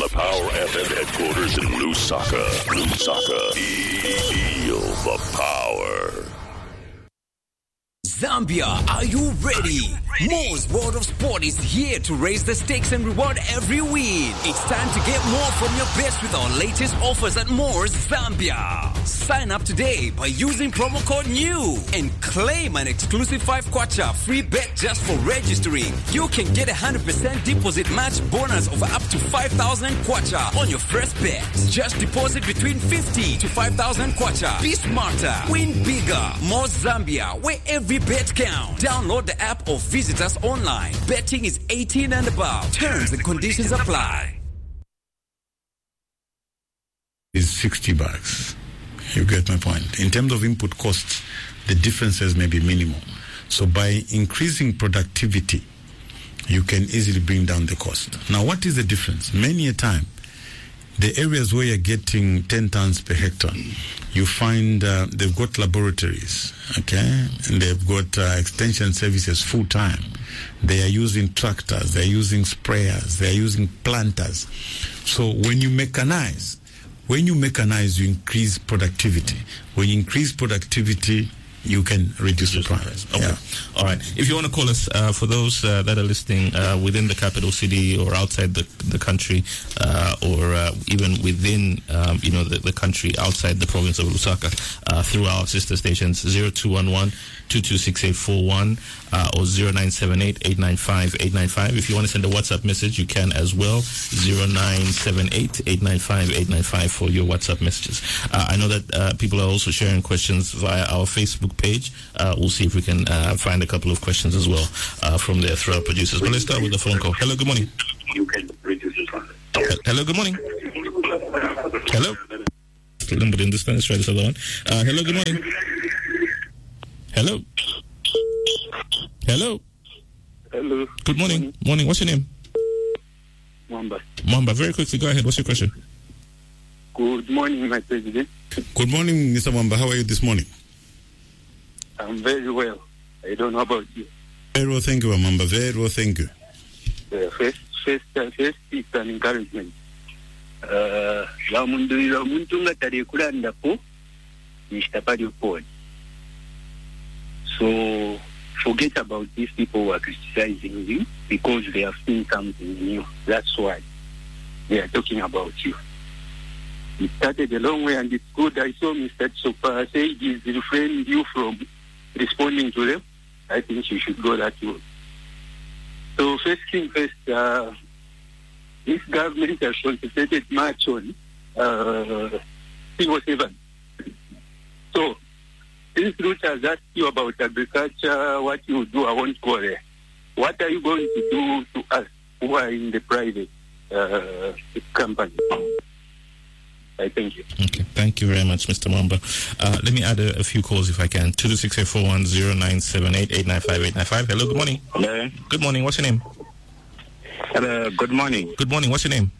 Power FM headquarters in Lusaka. Feel the power. Zambia, are you ready? Moore's World of Sport is here to raise the stakes and reward every win. It's time to get more from your best with our latest offers at Moore's Zambia. Sign up today by using promo code NEW and claim an exclusive 5 kwacha free bet just for registering. You can get a 100% deposit match bonus of up to 5,000 kwacha on your first bet. Just deposit between 50 to 5,000 kwacha. Be smarter, win bigger. More Zambia, where every bet count. Download the app or visit us online. Betting is 18 and above. Terms and conditions apply. Is 60 bucks. You get my point. In terms of input costs, the differences may be minimal. So by increasing productivity, you can easily bring down the cost. Now, what is the difference? Many a time, the areas where you're getting 10 tons per hectare, you find they've got laboratories, okay? And they've got extension services full time. They are using tractors, they're using sprayers, they're using planters. So when you mechanize, you increase productivity. When you increase productivity, you can reduce the price. Okay. Yeah. All right. If you want to call us, for those that are listening within the capital city or outside the country, or even within the country outside the province of Lusaka, through our sister stations 0211 226841 or 0978-895-895. If you want to send a WhatsApp message, you can as well. 0978-895-895 for your WhatsApp messages. I know that people are also sharing questions via our Facebook page. We'll see if we can find a couple of questions as well from there through our producers. But let's start with the phone call. Hello, good morning. Hello, good morning. Hello. Number in the Spanish, try this other one. Hello, good morning. Hello. Hello. Hello. Good morning. Morning. What's your name? Mwamba. Very quickly, go ahead. What's your question? Good morning, my president. Good morning, Mr. Mwamba. How are you this morning? I'm very well. I don't know about you. Very well, thank you, Mwamba. Very well, thank you. First, it's an encouragement. So forget about these people who are criticizing you because they have seen something in you. That's why they are talking about you. It started a long way and it's good. I saw Mr. Tsopa say he's refraining you from responding to them. I think you should go that way. So first thing first, this government has concentrated much on civil servants. So this route has asked you about agriculture, what you do, I won't go there. What are you going to do to us who are in the private company? I thank you. Okay, thank you very much, Mr. Mwamba. Let me add a few calls if I can. 226-841-0978-895-895. Hello, good morning. Hello. Good morning, what's your name? Hello, good morning. Good morning, what's your name?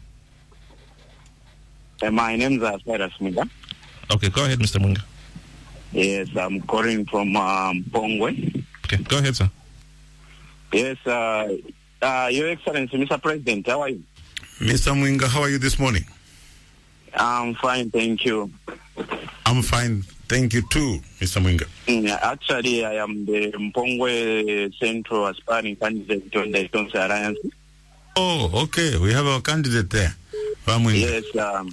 My name is Cyrus Munga. Okay, go ahead, Mr. Munga. Yes, I'm calling from Pongwe. Okay, go ahead, sir. Yes, Your Excellency, Mr. President, how are you? Mr. Mwinga, how are you this morning? I'm fine, thank you. I'm fine, thank you too, Mr. Mwinga. Actually, I am the Mpongwe Central aspiring candidate on the Tonsi Alliance. Oh, okay. We have our candidate there. Yes,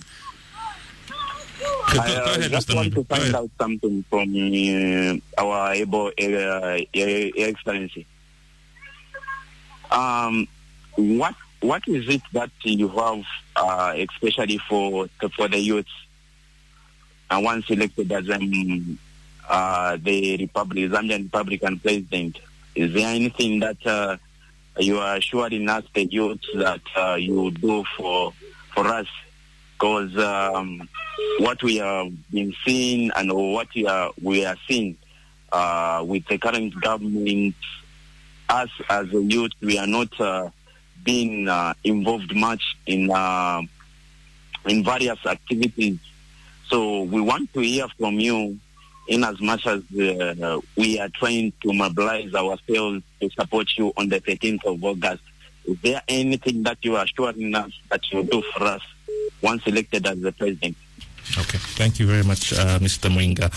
I just want to find out something from our able Excellency. What is it that you have, especially for the youths, and once elected as the Zambian Republican president? Is there anything that you are assuring us, the youths, that you do for us? Because what we have been seeing and what we are seeing with the current government, us as a youth, we are not being involved much in various activities. So we want to hear from you, in as much as we are trying to mobilize ourselves to support you on the 13th of August Is there anything that you are assuring us that you'll do for us once elected as the president? Okay, thank you very much, Mr. Mwinga.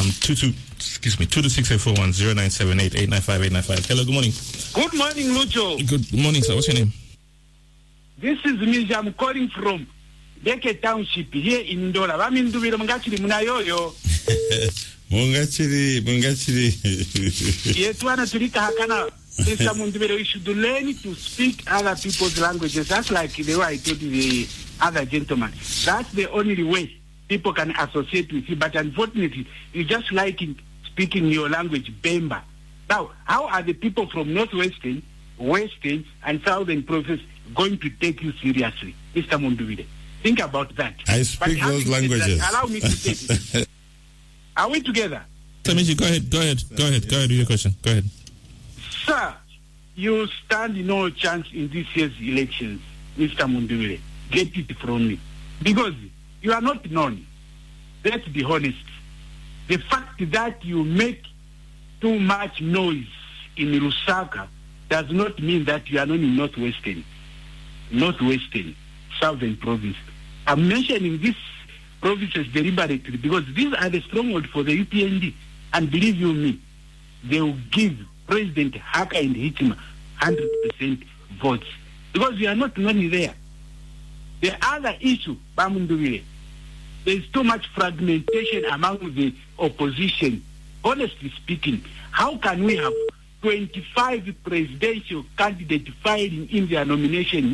22641 0978 895 895. Hello, good morning. Good morning, Lucho. Good morning, sir. What's your name? This is me. I'm calling from Deke Township here in Ndola. Vaminduvira mungachiri munayoyo. Mungachiri. Yetwana tulika hakana. Mr. Munduvira, we should learn to speak other people's languages. That's like the way I told the other gentleman. That's the only way people can associate with you. But unfortunately, you just like speaking your language, Bemba. Now, how are the people from Northwestern, Western, and Southern provinces going to take you seriously, Mr. Munduvire? Think about that. I speak those languages. Allow me to take it. Are we together? Tamishi, go ahead with your question. Go ahead. Sir, you stand no chance in this year's elections, Mr. Munduvire. Get it from me. Because you are not known. Let's be honest. The fact that you make too much noise in Lusaka does not mean that you are known in Northwestern, Southern province. I'm mentioning these provinces deliberately because these are the stronghold for the UPND. And believe you me, they will give President Haka and Hichilema 100% votes. Because we are not known there. The other issue, Bamunduvire, there is too much fragmentation among the opposition. Honestly speaking, how can we have 25 presidential candidates filing in their nominations,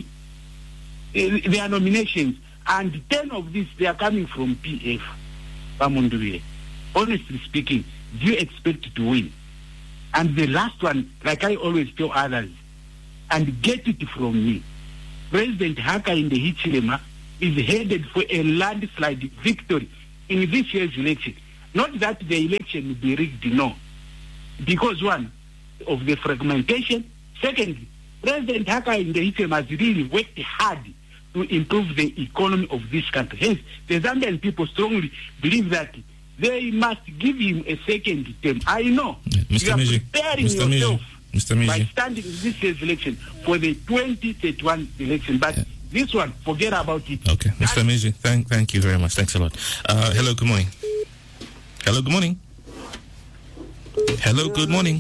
and 10 of these, they are coming from PF, Bamunduvire? Honestly speaking, do you expect to win? And the last one, like I always tell others, and get it from me, President Haka in the Hichilema is headed for a landslide victory in this year's election. Not that the election will be rigged, no. Because one, of the fragmentation. Secondly, President Haka in the Hichilema has really worked hard to improve the economy of this country. Hence, the Zambian people strongly believe that they must give him a second term. I know. Mr. You are Miji. preparing yourself Mr. Miji. by standing in this year's election for the 2031 election. But this one, forget about it. Okay, Mr. Miji, thank you very much. Thanks a lot. Hello, good morning. Hello, good morning. Hello, good morning.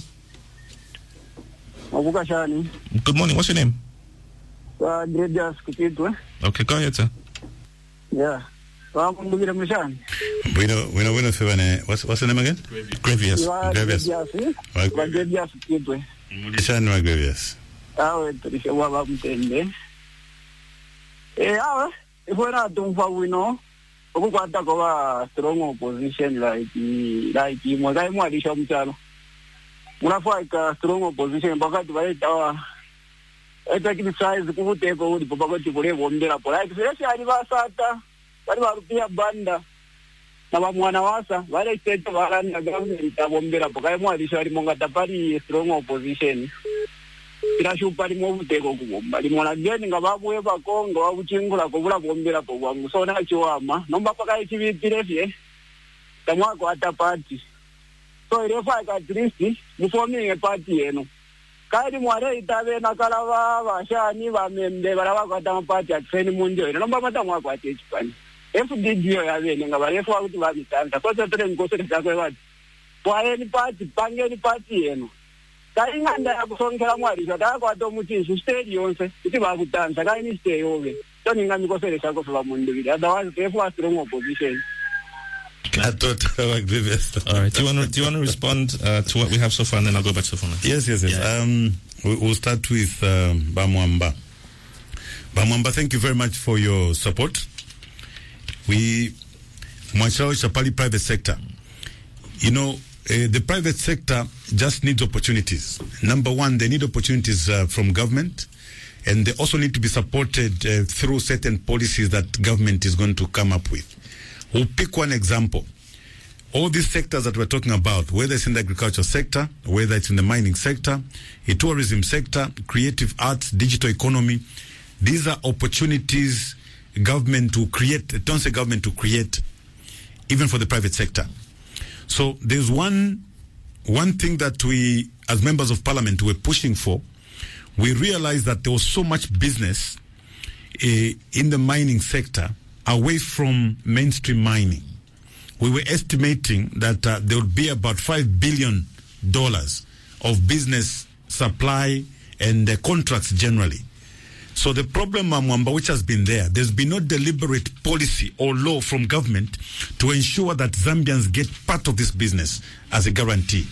Good morning. What's your name? Okay, go ahead, sir. Yeah. Bueno, what's the name again? Gravius. Mulishani wa Gravius. If we're not doing what we know, we got to go a strong opposition like Mwadisha. Munafika strong opposition, but I take the size of the take over the Papa to Wombera. Like, Sata, what about the Banda? Nawamuanawasa, what I said to Varan, a government of Wombera, Pokamo, the Mongatapari, strong opposition. Irashu pari mo take over. But in one again, Gababu, Congo, Chingula, Kovra, Wombera, so now Chuama, no Mapaka TV, the Mwaka party. So if I got risky, before me a party, you know. Kadi mware itabe nakalava bashani bamembe barabakata party at Fenimundo no mama mwa kwa Japan FDD ya bene ngabarefu akuti babitanda kosa tere ngose zakwe kwa any party pangeni party yenu kai nganda yakusongera mwari zada kwa to muti stadium se iti bakutanza kai ni stay over to ninga mikosele sako fa mundo bidi otherwise refu a strong opposition. All right. Do you want to respond to what we have so far, and then I'll go back to the phone? Yes. Yeah. We'll start with Bamwamba. Bamwamba, thank you very much for your support. Mwachao Chapali private sector. You know, the private sector just needs opportunities. Number one, they need opportunities from government, and they also need to be supported through certain policies that government is going to come up with. We'll pick one example. All these sectors that we're talking about, whether it's in the agriculture sector, whether it's in the mining sector, the tourism sector, creative arts, digital economy, these are opportunities government to create, don't say government to create, even for the private sector. So there's one thing that we, as members of parliament, we're pushing for, we realized that there was so much business in the mining sector away from mainstream mining. We were estimating that there would be about $5 billion of business supply and contracts generally. So the problem, Mwamba, which has been there's been no deliberate policy or law from government to ensure that Zambians get part of this business as a guarantee.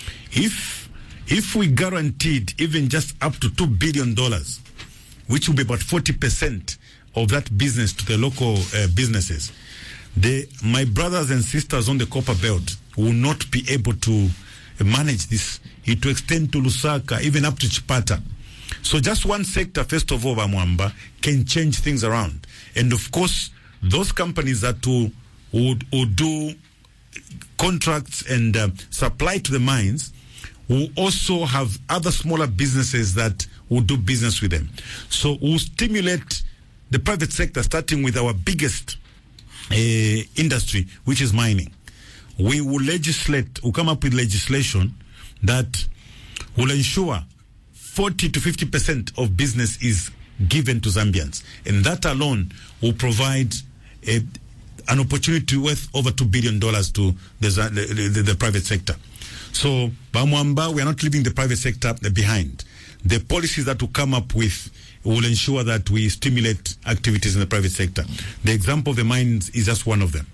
If we guaranteed even just up to $2 billion, which will be about 40% of that business to the local businesses, my brothers and sisters on the Copper Belt will not be able to manage this. It will extend to Lusaka, even up to Chipata. So just one sector, first of all, Mwamba, can change things around. And of course, those companies that would do contracts and supply to the mines will also have other smaller businesses that will do business with them. So we'll stimulate the private sector, starting with our biggest industry, which is mining. We will we'll come up with legislation that will ensure 40 to 50% of business is given to Zambians. And that alone will provide an opportunity worth over $2 billion to the private sector. So, Bamwamba, we are not leaving the private sector behind. The policies that will come up with will ensure that we stimulate activities in the private sector. The example of the mines is just one of them.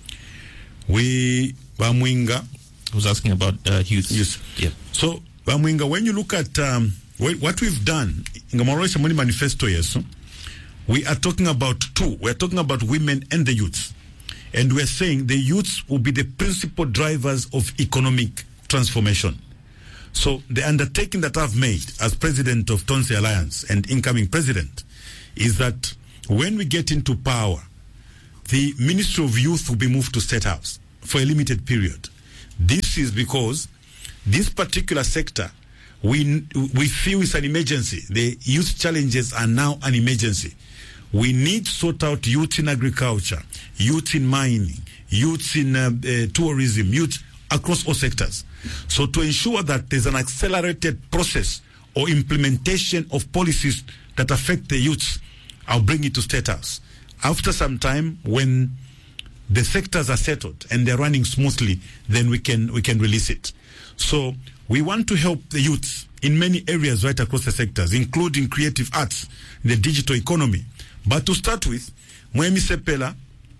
Bamwinga was asking about youth. Yes. Yeah. So, Bamwinga, when you look at what we've done in the Maroisha Money Manifesto, yes, we are talking about two. We are talking about women and the youths. And we are saying the youths will be the principal drivers of economic transformation. So the undertaking that I've made as president of Tonse Alliance and incoming president is that when we get into power, the Ministry of Youth will be moved to State House for a limited period. This is because this particular sector, we feel it's an emergency. The youth challenges are now an emergency. We need to sort out youth in agriculture, youth in mining, youth in tourism, youth across all sectors. So to ensure that there's an accelerated process or implementation of policies that affect the youths, I'll bring it to State House. After some time, when the sectors are settled and they're running smoothly, then we can release it. So we want to help the youths in many areas right across the sectors, including creative arts, the digital economy. But to start with, Mwemi Sepela,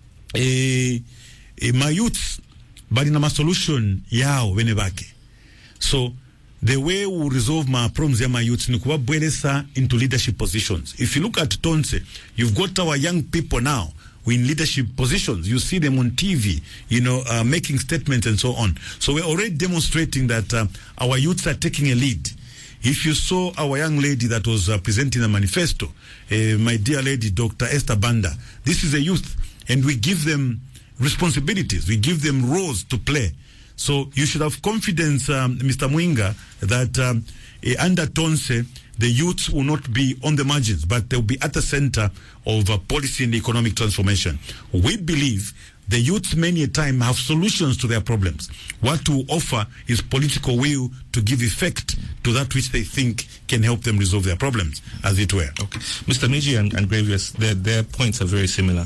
my youths, but in a solution yao wenebake. So the way we resolve my problems ya my youths ni kuwabwelesa into leadership positions. If you look at Tonse, you've got our young people now in leadership positions. You see them on TV, making statements and so on. So we're already demonstrating that our youths are taking a lead. If you saw our young lady that was presenting a manifesto, my dear lady, Dr. Esther Banda, this is a youth, and we give them responsibilities. We give them roles to play. So you should have confidence, Mr. Mwinga, that under Tonse, the youths will not be on the margins, but they'll be at the center of policy and economic transformation. We believe the youths many a time have solutions to their problems. What to offer is political will to give effect to that which they think can help them resolve their problems, as it were. Okay. Mr. Meji and Gravius, their points are very similar.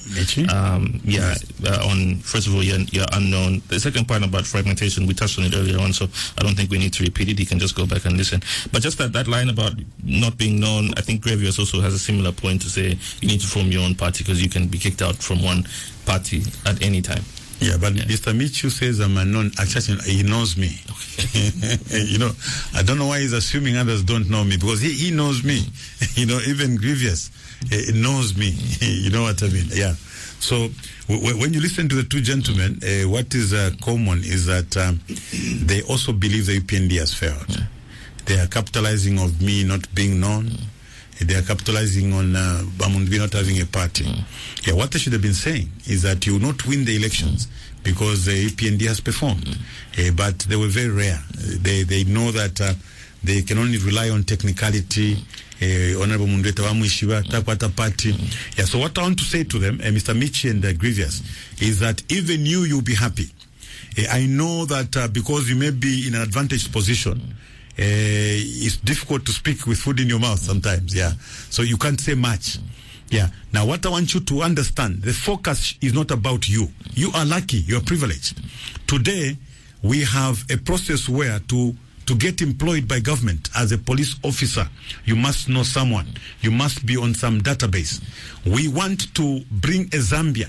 On first of all, you're unknown. The second part about fragmentation, we touched on it earlier on, so I don't think we need to repeat it. You can just go back and listen. But just that line about not being known, I think Gravius also has a similar point to say you need to form your own party because you can be kicked out from one party at any time. Yeah, but Mr. Michu says I'm unknown. Actually, he knows me. I don't know why he's assuming others don't know me, because he knows me. Even Grievous knows me. You know what I mean? Yeah. So when you listen to the two gentlemen, what is common is that they also believe the UPND has failed. Yeah. They are capitalizing on me not being known. They are capitalizing on Bamundbi not having a party. Yeah, what they should have been saying is that you will not win the elections because the UPND has performed. But they were very rare. They know that they can only rely on technicality. Honorable Mundweta Wamuishiwa, Takwata party. Yeah, so what I want to say to them, Mr. Michi and Grievous, is that even you'll be happy. I know that because you may be in an advantaged position, it's difficult to speak with food in your mouth sometimes, yeah. So you can't say much. Yeah. Now, what I want you to understand, the focus is not about you. You are lucky. You are privileged. Today, we have a process where to get employed by government as a police officer, you must know someone. You must be on some database. We want to bring a Zambia,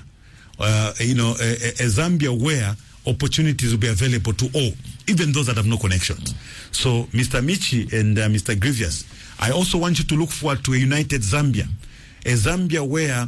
a Zambia where opportunities will be available to all, even those that have no connections. So, Mr. Michi and Mr. Grievous, I also want you to look forward to a united Zambia. A Zambia where,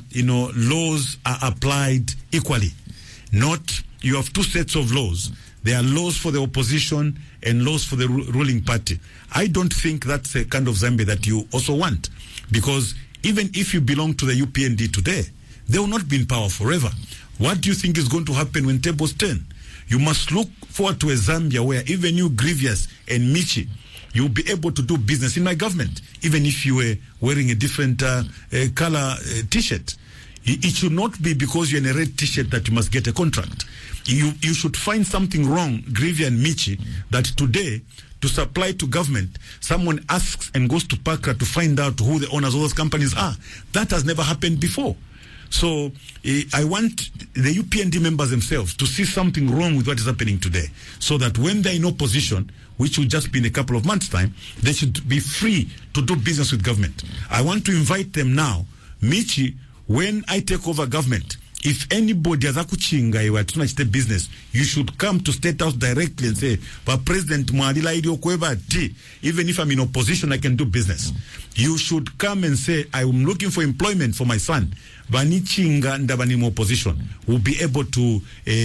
laws are applied equally. Not, you have two sets of laws. There are laws for the opposition and laws for the ruling party. I don't think that's the kind of Zambia that you also want. Because even if you belong to the UPND today, they will not be in power forever. What do you think is going to happen when tables turn? You must look forward to a Zambia where even you, Grievous and Michi, you'll be able to do business in my government, even if you were wearing a different color T-shirt. It should not be because you're in a red T-shirt that you must get a contract. You should find something wrong, Grievous and Michi, that today, to supply to government, someone asks and goes to PACRA to find out who the owners of those companies are. That has never happened before. So I want the UPND members themselves to see something wrong with what is happening today, so that when they're in opposition, which will just be in a couple of months' time, they should be free to do business with government. I want to invite them now. Michi, when I take over government, if anybody has akuchinga iwa tunachite business, you should come to State House directly and say, but President Mwadila Idi Okweba T, even if I'm in opposition, I can do business. You should come and say, I'm looking for employment for my son. Banichinga ndabani in opposition will be able to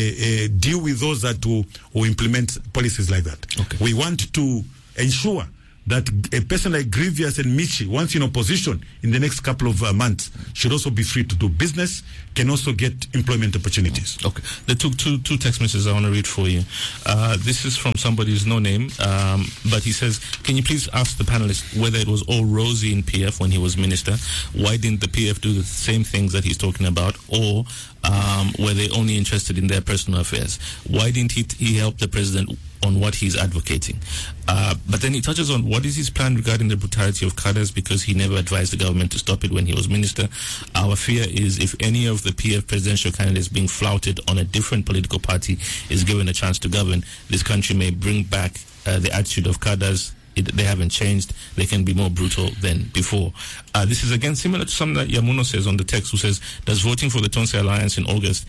deal with those that will implement policies like that. Okay. We want to ensure that a person like Grievous and Michi, once in opposition in the next couple of months, should also be free to do business, can also get employment opportunities. Okay. There are two text messages I want to read for you. This is from somebody who's no name, but he says, can you please ask the panelists whether it was all rosy in PF when he was minister? Why didn't the PF do the same things that he's talking about? Or were they only interested in their personal affairs? Why didn't he help the president on what he's advocating? But then he touches on what is his plan regarding the brutality of cadres, because he never advised the government to stop it when he was minister. Our fear is if any of the PF presidential candidates being flouted on a different political party is given a chance to govern, this country may bring back the attitude of cadres. They haven't changed. They can be more brutal than before. This is again similar to something that Yamuno says on the text, who says, does voting for the Tonse Alliance in August,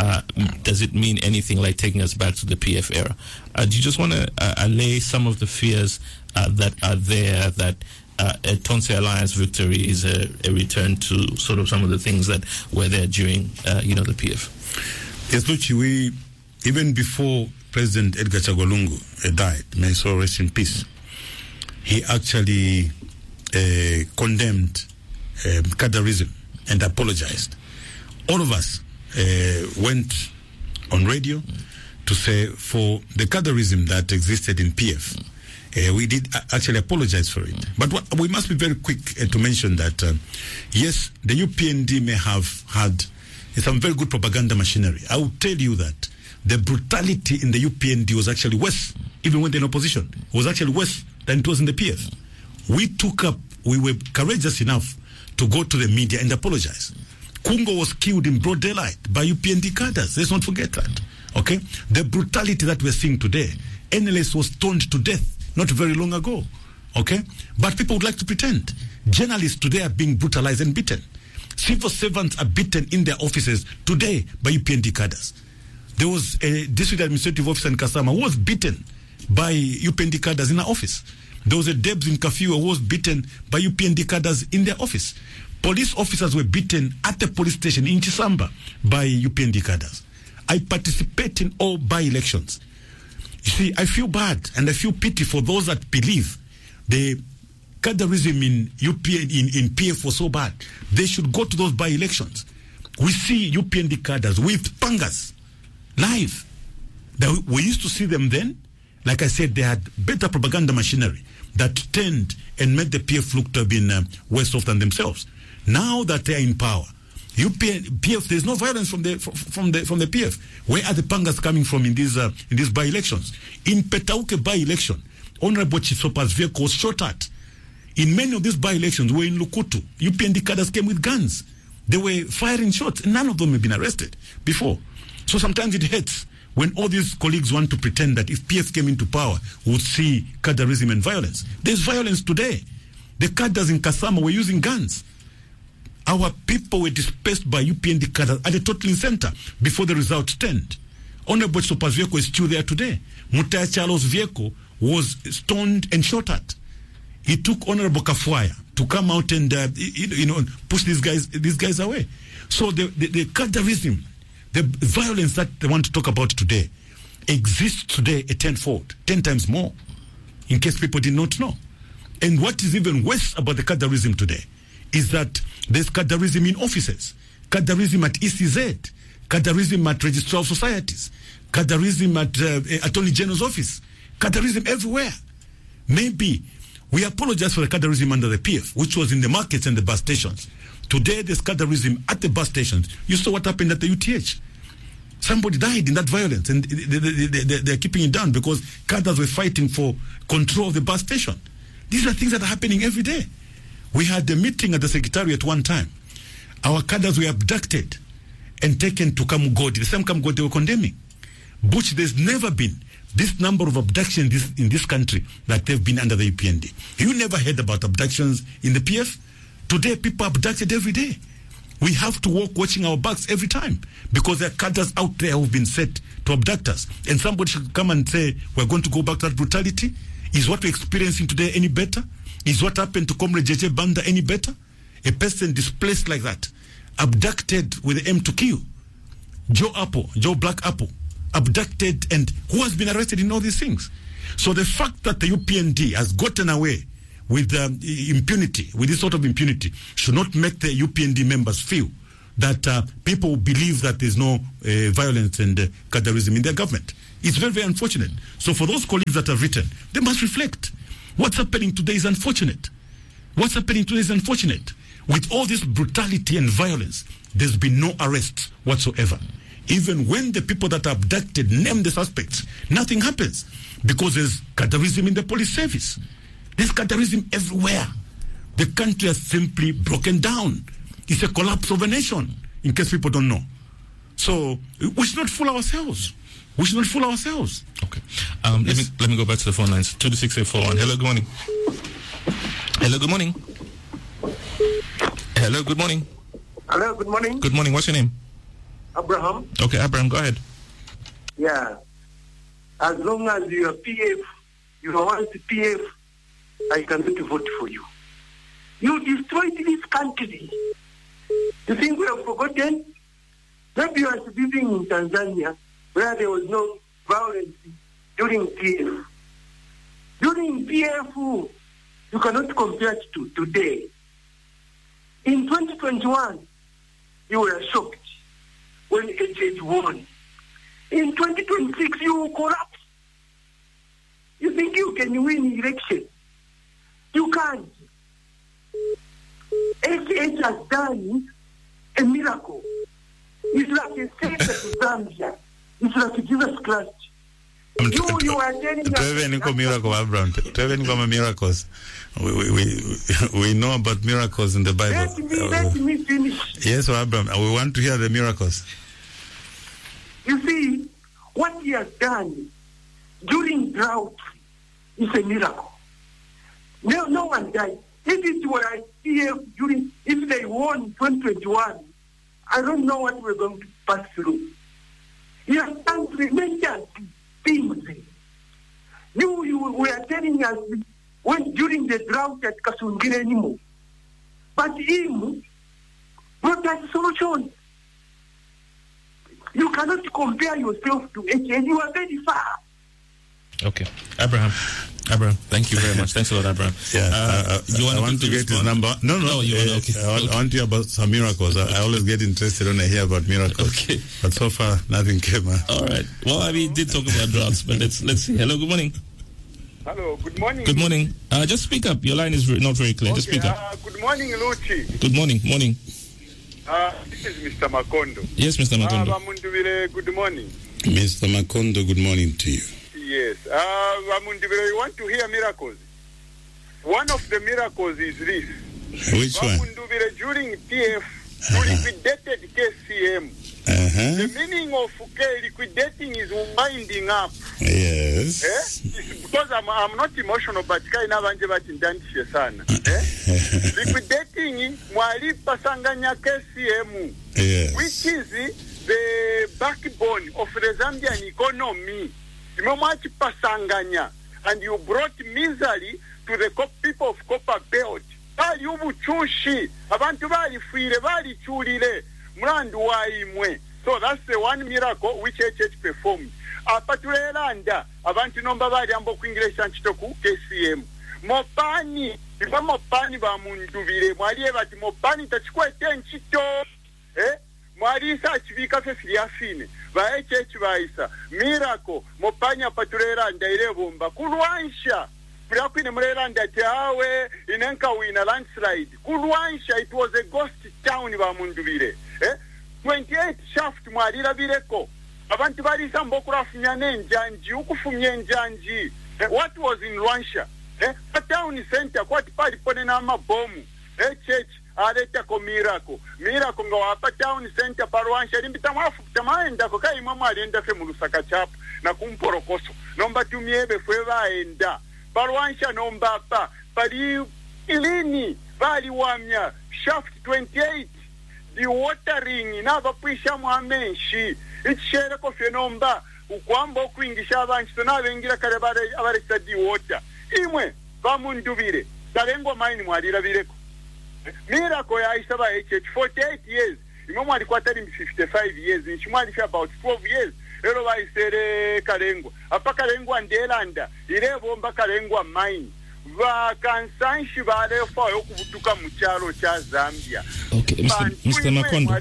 does it mean anything like taking us back to the PF era? Do you just want to allay some of the fears that are there, that a Tonse Alliance victory is a return to sort of some of the things that were there during, the PF? Yes, Luchi, even before President Edgar Chagwa died, may he so rest in peace, he actually condemned cadreism and apologized. All of us went on radio to say for the cadreism that existed in PF, we did actually apologize for it. But we must be very quick to mention that, yes, the UPND may have had some very good propaganda machinery. I will tell you that the brutality in the UPND was actually worse, even when they're in opposition. It was actually worse than it was in the PF. We were courageous enough to go to the media and apologize. Kungo was killed in broad daylight by UPND cadres. Let's not forget that. Okay? The brutality that we're seeing today. NLS was stoned to death not very long ago. Okay? But people would like to pretend. Journalists today are being brutalized and beaten. Civil servants are beaten in their offices today by UPND cadres. There was a district administrative officer in Kasama who was beaten by UPND cadres in her office. There was a Debs in Kafue who was beaten by UPND cadres in their office. Police officers were beaten at the police station in Chisamba by UPND cadres. I participate in all by-elections. You see, I feel bad and I feel pity for those that believe the cadreism in PF was so bad. They should go to those by-elections. We see UPND cadres with pangas live. We used to see them then. Like I said, they had better propaganda machinery that turned and made the PF look to have been worse off than themselves. Now that they are in power, PF, there's no violence from the PF. Where are the pangas coming from in these by-elections? In Petauke by-election, Honorable Chisopa's vehicle was shot at. In many of these by-elections, we were in Lukutu. UPND cadres came with guns. They were firing shots. None of them have been arrested before. So sometimes it hurts when all these colleagues want to pretend that if PF came into power, we would see cadreism and violence. There's violence today. The cadres in Kasama were using guns. Our people were dispersed by UPND cadres at the totaling center before the results turned. Honorable Chisopa's vehicle is still there today. Mutaya Chalo's vehicle was stoned and shot at. It took Honorable Kafuaya to come out and push these guys away. So the cadreism, the violence that they want to talk about today, exists today a tenfold, 10 times more, in case people did not know. And what is even worse about the cadreism today is that there's cadreism in offices, cadreism at ECZ, cadreism at Registrar of Societies, cadreism at Attorney General's office, cadreism everywhere. Maybe we apologize for the cadreism under the PF, which was in the markets and the bus stations. Today, there's cadreism at the bus stations. You saw what happened at the UTH. Somebody died in that violence, and they're keeping it down because cadres were fighting for control of the bus station. These are things that are happening every day. We had a meeting at the Secretariat one time. Our cadres were abducted and taken to Kamugodi, the same Kamugodi they were condemning. Butch, there's never been this number of abductions in this country that they've been under the UPND. You never heard about abductions in the PF? Today, people are abducted every day. We have to walk watching our backs every time because there are cadres out there who've been set to abduct us. And somebody should come and say, we're going to go back to that brutality. Is what we're experiencing today any better? Is what happened to Comrade JJ Banda any better? A person displaced like that, abducted with the aim to kill. Joe Black Apple, abducted, and who has been arrested in all these things. So the fact that the UPND has gotten away with impunity, with this sort of impunity, should not make the UPND members feel that people believe that there's no violence and cadreism in their government. It's very, very unfortunate. So for those colleagues that have written, they must reflect. What's happening today is unfortunate. What's happening today is unfortunate. With all this brutality and violence, there's been no arrests whatsoever. Even when the people that are abducted name the suspects, nothing happens because there's cadreism in the police service. There's cadreism everywhere. The country has simply broken down. It's a collapse of a nation, in case people don't know. So we should not fool ourselves. We should not fool ourselves. Okay. Let me go back to the phone lines. 22684. Hello, good morning. Hello, good morning. Hello, good morning. Hello, good morning. Good morning. What's your name? Abraham. Okay, Abraham, go ahead. Yeah. As long as you are PF, you are once PF, I cannot vote for you. You destroyed this country. You think we have forgotten? Maybe you are living in Tanzania where there was no violence during PF. During PF, you cannot compare it to today. In 2021, you were shocked when HH won. In 2026, you will collapse. You think you can win election. You can't. HH has done a miracle. It's like a savior to Zambia. It's like Jesus Christ. You are telling us... miracle, Abraham. Miracles. We know about miracles in the Bible. Let me finish. Yes, Abraham. We want to hear the miracles. You see, what he has done during drought is a miracle. No one died. If it were a PF if they won 2021, I don't know what we're going to pass through. He has done tremendous things. You were telling us when during the drought at Kasungire anymore. But him brought us solutions. You cannot compare yourself to HN. You are very far. Okay. Abraham, thank you very much. Thanks a lot, Abraham. Yeah, I want to get his number. No. Okay. I want to hear about some miracles. I always get interested when I hear about miracles. Okay. But so far, nothing came. All right. Well, I mean, did talk about droughts, but let's see. Hello, good morning. Hello, good morning. Good morning. Just speak up. Your line is not very clear. Just speak up. Good morning, Luchi. Good morning. Morning. This is Mr. Makondo. Yes, Mr. Makondo. Good morning. Mr. Makondo, good morning to you. Yes. Vamundibire, you want to hear miracles? One of the miracles is this. Which one? Vamundibire, during TF, you liquidated KCM. The meaning of liquidating is winding up. Yes. It's because I'm not emotional, but liquidating mwali pasanganya KCM, yes, which is the backbone of the Zambian economy. And you brought misery to the people of Copper Belt. Bali ubuchushi, abantu bali fuire, bali chulile, mlandu wa imwe. So that's the one miracle which HH performed. Apatulelanda, abantu nomba bali ambo kuingilisha nchitoku KCM. Mopani, iba mopani ba mundubire, mwaliye bati mopani tachukua nchito. Mwali isa chivika fefili afine. Ba HH baisa. Miracle, mopani apatulelanda ile bomba. Kuluansha. It was a ghost town. 28 shaft mwarira bireko. Abantu bali sambokura funyane njanji, ukufumye njanji. What was in Rwanda? A town center, what party pone na mabomu. Church, aleta ko miracle. Miracle ngo apa town center parwansha limbita mafu tamaenda ko kai mama alienda fe mulusaka chap na kumporokoso. Nomba tumiebe fweva enda. Barwansha nombapa pali ilini bali wamya shaft 28 the watering naba pisha mwamenshi ichere ko fenomba ukwamba okuingisha abantu tonabengira kare abare study water imwe bamundubire tarengo mine mwalira bireko miracle ya isaba HH 48 years imwe mwali kwatari 55 years nchimwali for about 12 years. Ero baisere Karengwa. Apa Karengwa ndelanda. Ile bomba Karengwa mine. Vakansanshi vale fa yokubutuka mucharo cha Zambia. Okay, Mr.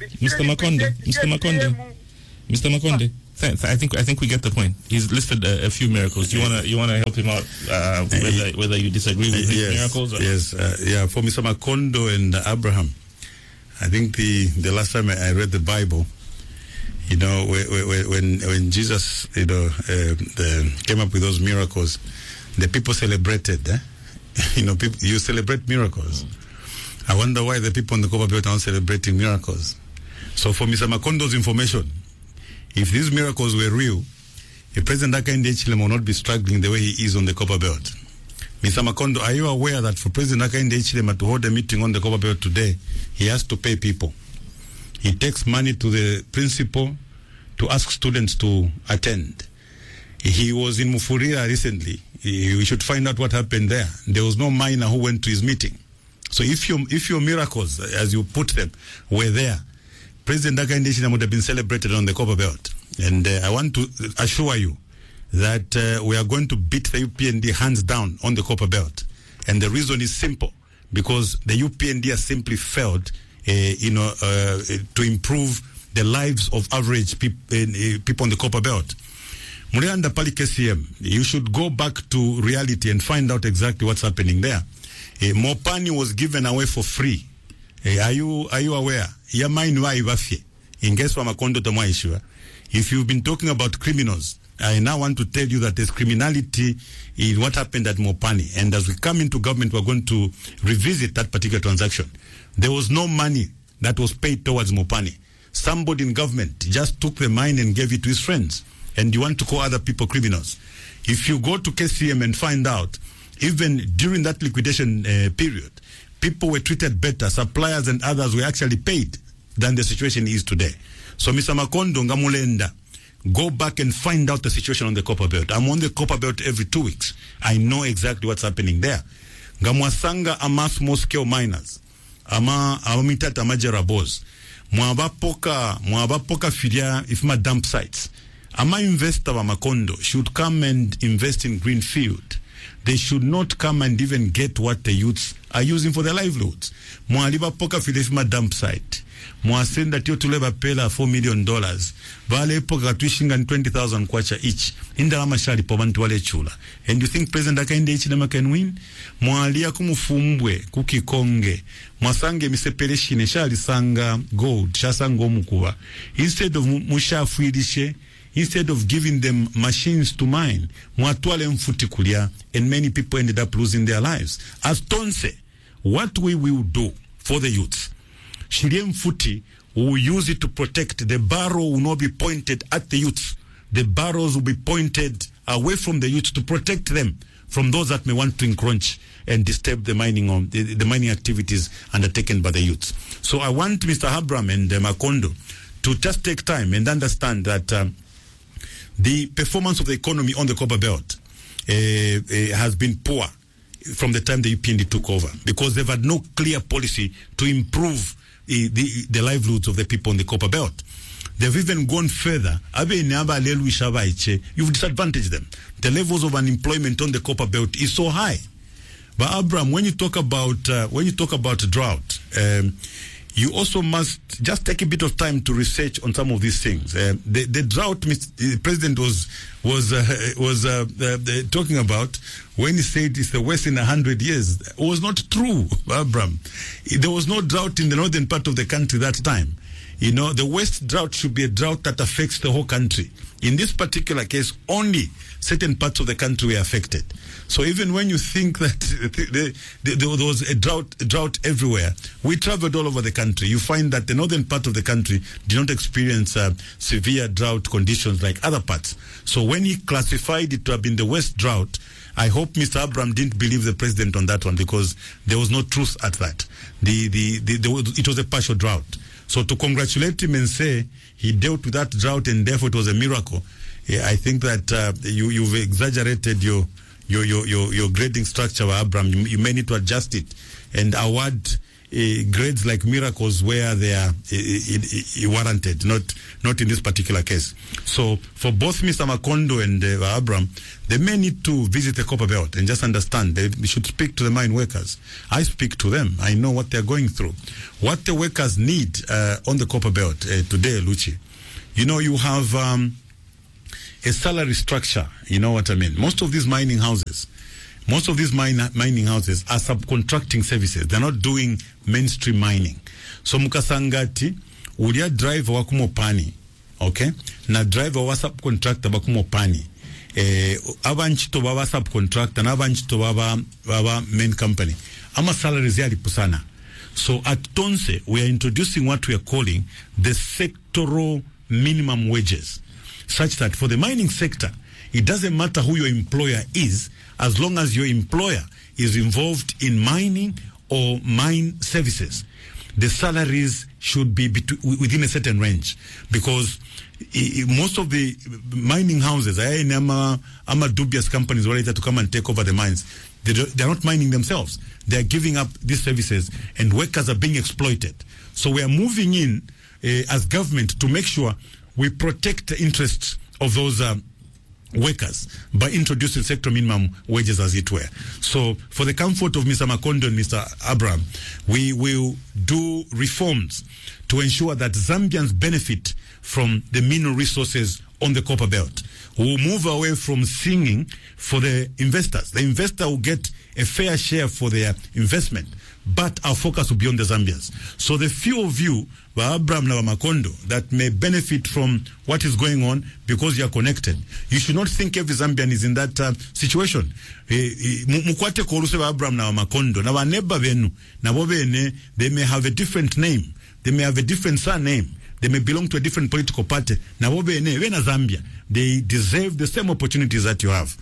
Makonde. I think we get the point. He's listed a few miracles. Do you wanna help him out whether you disagree with his miracles or yes, for Mr. Makondo and Abraham. I think the last time I read the Bible, you know, when Jesus, you know, came up with those miracles, the people celebrated. You know, you celebrate miracles. I wonder why the people on the Copper Belt are not celebrating miracles. So, for Mr. Makondo's information, if these miracles were real, President Hakainde Hichilema will not be struggling the way he is on the Copper Belt. Mr. Makondo, are you aware that for President Hakainde Hichilema to hold a meeting on the Copper Belt today, he has to pay people? He takes money to the principal to ask students to attend. He was in Mufuria recently. We should find out what happened there. There was no miner who went to his meeting. So if your miracles, as you put them, were there, President Hakainde Hichilema would have been celebrated on the Copper Belt. And I want to assure you that we are going to beat the UPND hands down on the Copper Belt. And the reason is simple, because the UPND has simply failed to improve the lives of average people on the Copper Belt. Murianda Pali KCM, you should go back to reality and find out exactly what's happening there. Mopani was given away for free. Are you aware? If you've been talking about criminals, I now want to tell you that there's criminality in what happened at Mopani. And as we come into government, we're going to revisit that particular transaction. There was no money that was paid towards Mopani. Somebody in government just took the mine and gave it to his friends. And you want to call other people criminals. If you go to KCM and find out, even during that liquidation period, people were treated better. Suppliers and others were actually paid than the situation is today. So, Mr. Makondo Ngamulenda, go back and find out the situation on the Copper Belt. I'm on the Copper Belt every 2 weeks. I know exactly what's happening there. Ngamwasanga ama small scale miners. Ama mitata majera boss. Mwabapoka filia ifma dump sites. Ama investor wa Makondo should come and invest in greenfield. They should not come and even get what the youths are using for their livelihoods. Mwaliba poka filia ifma dump site. Mwasenda tiyo tuleba pela $4 million. Vale poka tuishinga 20,000 kwacha each. Inda ama shari po bantu wale chula. And you think President Hakainde Hichilema can win? Mwalia kumufumbwe, kukikonge. Mwasange misepeleshine shali sanga gold, shasanga omukuwa. Instead of mushafuilishe, instead of giving them machines to mine, mwatwale mfuti kulia, and many people ended up losing their lives. As Tonse, what we will do for the youths, shirie mfuti, we will use it to protect. The barrow will not be pointed at the youths. The barrows will be pointed away from the youths to protect them from those that may want to encroach and disturb the mining on the mining activities undertaken by the youths. So I want Mr. Abraham and Makondo to just take time and understand that the performance of the economy on the Copper Belt has been poor from the time the UPND took over, because they've had no clear policy to improve the livelihoods of the people on the Copper Belt. They've even gone further. You've disadvantaged them. The levels of unemployment on the Copper Belt is so high. But Abraham, when you talk about drought, you also must just take a bit of time to research on some of these things. The drought the president was talking about when he said it's the worst in 100 years. It was not true, Abraham. There was no drought in the northern part of the country that time. You know, the worst drought should be a drought that affects the whole country. In this particular case, only certain parts of the country were affected. So even when you think that there was a drought everywhere, we traveled all over the country. You find that the northern part of the country did not experience severe drought conditions like other parts. So when he classified it to have been the worst drought, I hope Mr. Abraham didn't believe the president on that one, because there was no truth at that. It was a partial drought. So to congratulate him and say he dealt with that drought and therefore it was a miracle, I think that you've exaggerated your grading structure, Abraham. You may need to adjust it and award grades like miracles where they are warranted, not in this particular case. So for both Mr. Makondo and Abraham, they may need to visit the Copper Belt and just understand. They should speak to the mine workers. I speak to them. I know what they're going through. What the workers need on the Copper Belt today, Luchi, you know, you have a salary structure. You know what I mean? Most of these mining houses are subcontracting services. They're not doing mainstream mining. So mukasangati ulia driver wakumo pani, okay? Na driver wa subcontractor wakumo pani. Abanchito baba subcontractor na abanchito baba main company. Ama salaries yali pusana. So at Tonse, we are introducing what we are calling the sectoral minimum wages, such that for the mining sector, it doesn't matter who your employer is, as long as your employer is involved in mining or mine services. The salaries should be within a certain range, because most of the mining houses, ama dubious companies related to come and take over the mines, they're not mining themselves. They're giving up these services and workers are being exploited. So we are moving in as government to make sure we protect the interests of those workers by introducing sector minimum wages, as it were. So for the comfort of Mr. Makondo and Mr. Abraham, we will do reforms to ensure that Zambians benefit from the mineral resources on the Copper Belt. We'll move away from singing for the investors. The investor will get a fair share for their investment, but our focus will be on the Zambians. So the few of you, Abraham and Makondo, that may benefit from what is going on because you are connected, you should not think every Zambian is in that situation. Mukwate koruse Abraham na Makondo na waneba benu na bobene, they may have a different name, they may have a different surname, they may belong to a different political party. Na bobene wena Zambia, they deserve the same opportunities that you have.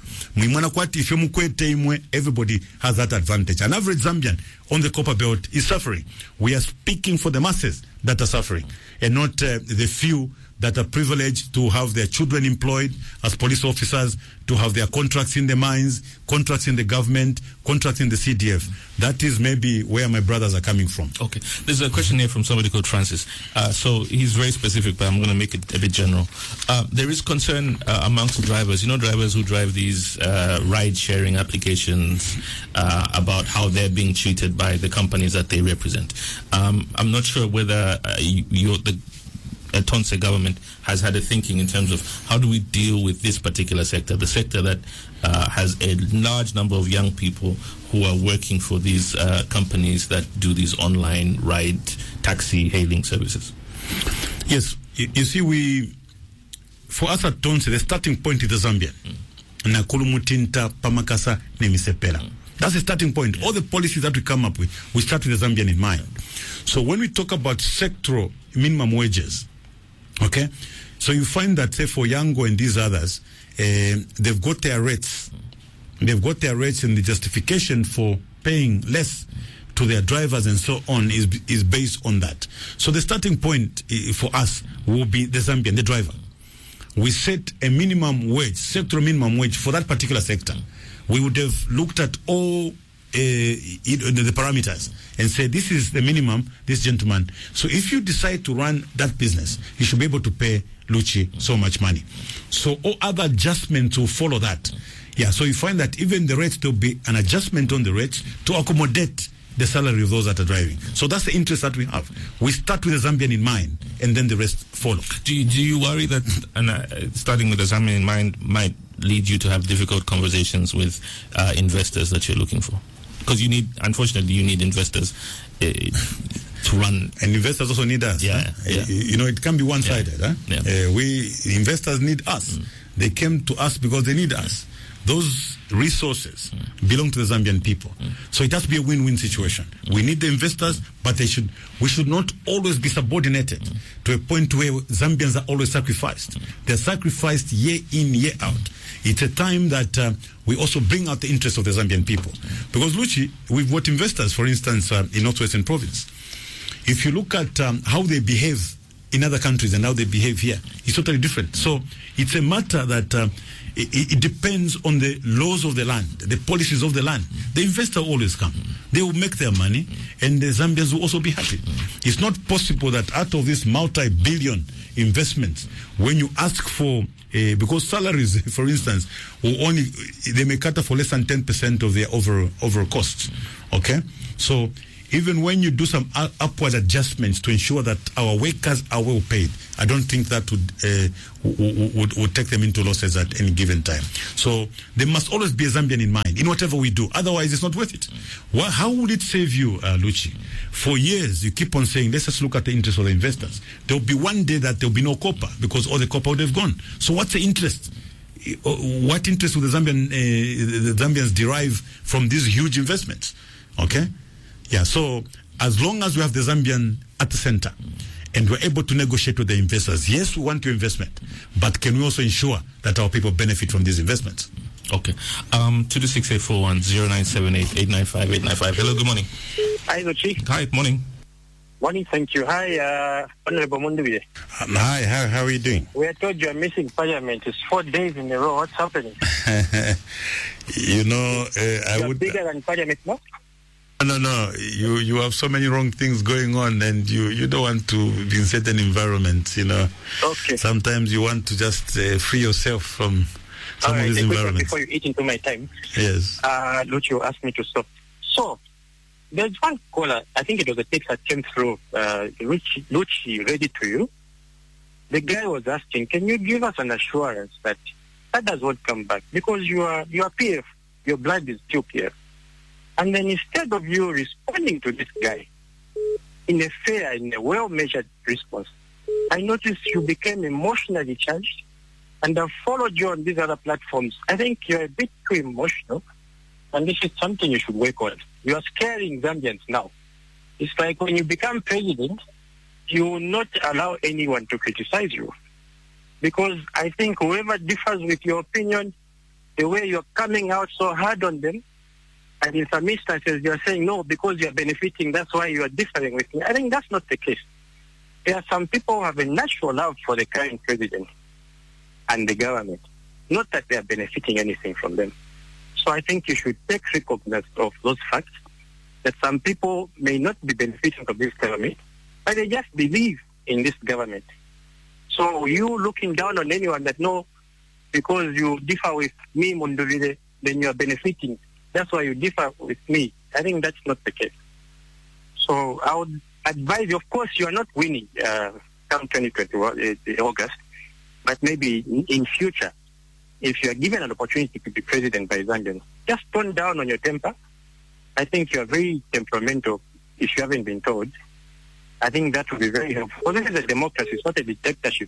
If you everybody has that advantage. An average Zambian on the Copper Belt is suffering. We are speaking for the masses that are suffering, and not the few that are privileged to have their children employed as police officers, to have their contracts in the mines, contracts in the government, contracts in the CDF. That is maybe where my brothers are coming from. Okay. There's a question here from somebody called Francis. So he's very specific, but I'm going to make it a bit general. There is concern amongst drivers, drivers who drive these ride-sharing applications about how they're being treated by the companies that they represent. I'm not sure whether the Tonse government has had a thinking in terms of how do we deal with this particular sector, the sector that has a large number of young people who are working for these companies that do these online ride taxi hailing services. Yes, you see, for us at Tonse, the starting point is the Zambian. Nakulu Mutinta, Pamakasa, Nemisepela. That's the starting point. All the policies that we come up with, we start with the Zambian in mind. So when we talk about sectoral minimum wages, okay, so you find that, say, for Yango and these others, they've got their rates. They've got their rates, and the justification for paying less to their drivers and so on is based on that. So the starting point for us will be the Zambian, the driver. We set a minimum wage, sectoral minimum wage for that particular sector. We would have looked at all the parameters and say, this is the minimum, this gentleman. So if you decide to run that business, you should be able to pay Luchi so much money. So all other adjustments will follow that. Yeah, so you find that even the rates, there'll be an adjustment on the rates to accommodate the salary of those that are driving. So that's the interest that we have. We start with the Zambian in mind, and then the rest follow. Do you worry that starting with the Zambian in mind might lead you to have difficult conversations with investors that you're looking for? Because unfortunately, you need investors to run. And investors also need us. Yeah, huh? It can be one-sided. Yeah. Huh? Yeah. Investors need us. They came to us because they need us. Those resources belong to the Zambian people. So it has to be a win-win situation. We need the investors, but we should not always be subordinated to a point where Zambians are always sacrificed. They're sacrificed year in, year out. It's a time that we also bring out the interests of the Zambian people. Because, Luchi, we've got investors, for instance, in Northwestern Province. If you look at how they behave in other countries and how they behave here, it's totally different. So it's a matter that it depends on the laws of the land, the policies of the land. The investor will always come. They will make their money, and the Zambians will also be happy. It's not possible that out of this multi-billion investments, when you ask for, because salaries, for instance, they may cater for less than 10% of their overall costs. Okay? So even when you do some upward adjustments to ensure that our workers are well paid, I don't think that would take them into losses at any given time. So there must always be a Zambian in mind in whatever we do. Otherwise, it's not worth it. How would it save you, Luchi? For years, you keep on saying, let's just look at the interest of the investors. There will be one day that there will be no copper because all the copper would have gone. So what's the interest? What interest will the Zambians derive from these huge investments? Okay? Yeah, so as long as we have the Zambian at the center and we're able to negotiate with the investors, yes, we want your investment, but can we also ensure that our people benefit from these investments? Okay. 226-841 0978-895-895. Hello, good morning. Hi, Luchi. Hi, morning. Morning, thank you. Hi, Honorable Munduwire. Hi, how are you doing? We are told you are missing Parliament. It's 4 days in a row. What's happening? I would... bigger than Parliament, no? No. You have so many wrong things going on, and you don't want to be in certain environments, Okay. Sometimes you want to just free yourself from some of these environments. Before you eat into my time. Yes. Luchi asked me to stop. So, there's one caller, I think it was a text that came through, Luchi, read it to you. The guy was asking, can you give us an assurance that does not come back? Because you are PF, your blood is still PF. And then instead of you responding to this guy in a fair, in a well-measured response, I noticed you became emotionally charged, and I've followed you on these other platforms. I think you're a bit too emotional, and this is something you should work on. You are scaring Zambians now. It's like when you become president, you will not allow anyone to criticize you. Because I think whoever differs with your opinion, the way you're coming out so hard on them, and in some instances you're saying, no, because you're benefiting, that's why you are differing with me. I think that's not the case. There are some people who have a natural love for the current president and the government, not that they are benefiting anything from them. So I think you should take recognizance of those facts, that some people may not be benefiting from this government, but they just believe in this government. So you looking down on anyone that, no, because you differ with me, Munduwire, then you are benefiting. That's why you differ with me. I think that's not the case. So I would advise you, of course, you are not winning come 2021, August, but maybe in future, if you are given an opportunity to be president by Zambians, just tone down on your temper. I think you are very temperamental if you haven't been told. I think that would be very helpful. Well, this is a democracy, it's not a dictatorship.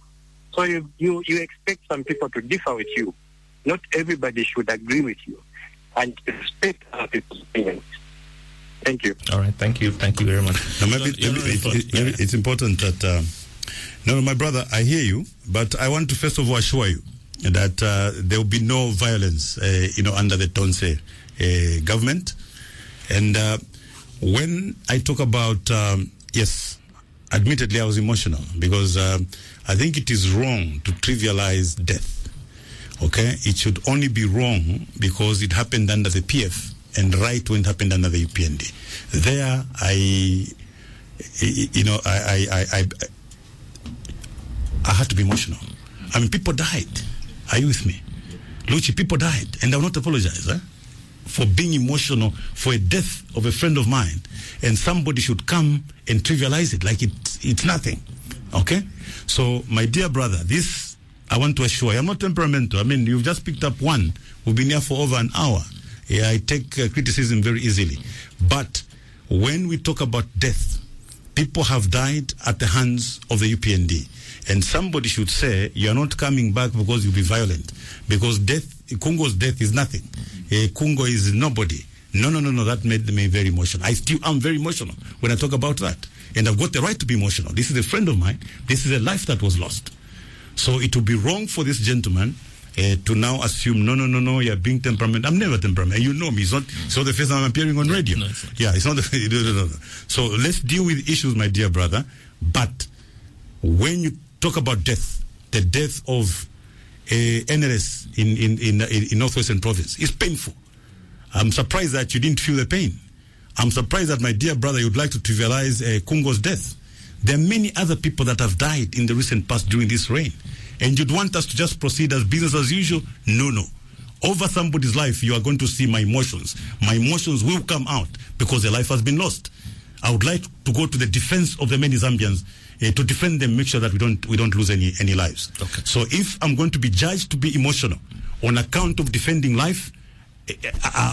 So you expect some people to differ with you. Not everybody should agree with you, and respect other people's opinions. Thank you. All right, thank you very much. Now, maybe it's important that, no, my brother, I hear you, but I want to first of all assure you that there will be no violence, under the Tonse government. And when I talk about, yes, admittedly I was emotional because I think it is wrong to trivialize death. Okay, it should only be wrong because it happened under the PF and right when it happened under the UPND. There, I had to be emotional. I mean, people died. Are you with me? Luchi, people died, and I will not apologize for being emotional for a death of a friend of mine, and somebody should come and trivialize it like it's nothing. Okay? So, my dear brother, this I want to assure you, I'm not temperamental. I mean, you've just picked up one. We've been here for over an hour. Yeah, I take criticism very easily. But when we talk about death, people have died at the hands of the UPND. And somebody should say, you're not coming back because you'll be violent. Because Kungo's death is nothing. Kungo is nobody. No, that made me very emotional. I still am very emotional when I talk about that. And I've got the right to be emotional. This is a friend of mine. This is a life that was lost. So it would be wrong for this gentleman to now assume, no, you're being temperamental. I'm never temperamental. You know me. It's not the first time I'm appearing on radio. No. It's not no. So let's deal with issues, my dear brother. But when you talk about death, the death of NLS in Northwestern Province, it's painful. I'm surprised that you didn't feel the pain. I'm surprised that, my dear brother, you'd like to trivialize Kungo's death. There are many other people that have died in the recent past during this reign. And you'd want us to just proceed as business as usual? No. Over somebody's life, you are going to see my emotions. My emotions will come out because their life has been lost. I would like to go to the defense of the many Zambians to defend them, make sure that we don't lose any lives. Okay. So if I'm going to be judged to be emotional on account of defending life,